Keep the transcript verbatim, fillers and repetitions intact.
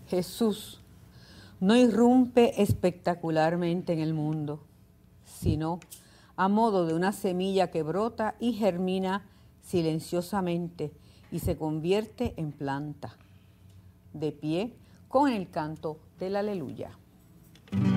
Jesús no irrumpe espectacularmente en el mundo, sino a modo de una semilla que brota y germina silenciosamente y se convierte en planta, de pie con el canto del aleluya.